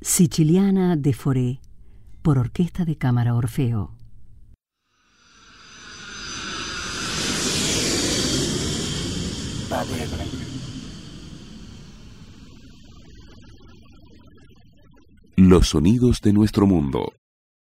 Siciliana de Foré, por Orquesta de Cámara Orfeo. Los sonidos de nuestro mundo.